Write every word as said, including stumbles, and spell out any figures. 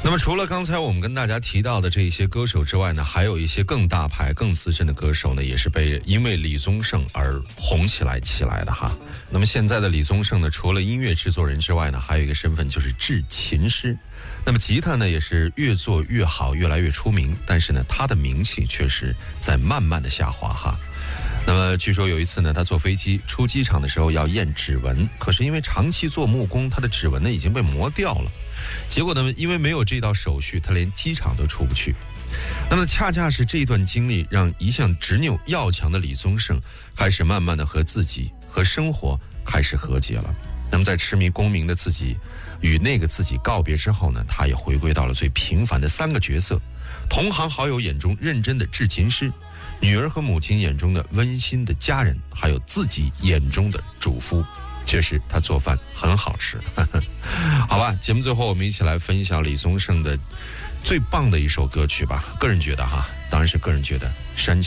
那么除了刚才我们跟大家提到的这一些歌手之外呢，还有一些更大牌更资深的歌手呢，也是被因为李宗盛而红起来起来的哈。那么现在的李宗盛呢，除了音乐制作人之外呢，还有一个身份就是制琴师。那么吉他呢也是越做越好，越来越出名，但是呢他的名气确实在慢慢的下滑哈。那么据说有一次呢，他坐飞机出机场的时候要验指纹，可是因为长期做木工，他的指纹呢已经被磨掉了，结果呢因为没有这道手续，他连机场都出不去。那么恰恰是这段经历，让一向执拗要强的李宗盛开始慢慢的和自己和生活开始和解了。那么在痴迷功名的自己与那个自己告别之后呢，他也回归到了最平凡的三个角色：同行好友眼中认真的制琴师，女儿和母亲眼中的温馨的家人，还有自己眼中的主夫。确实他做饭很好吃。好吧，节目最后我们一起来分享李宗盛的最棒的一首歌曲吧。个人觉得哈，当然是个人觉得《山丘》